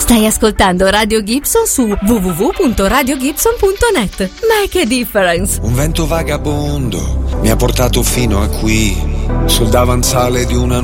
Stai ascoltando Radio Gibson su www.radiogibson.net. Make a difference. Un vento vagabondo mi ha portato fino a qui, sul davanzale di una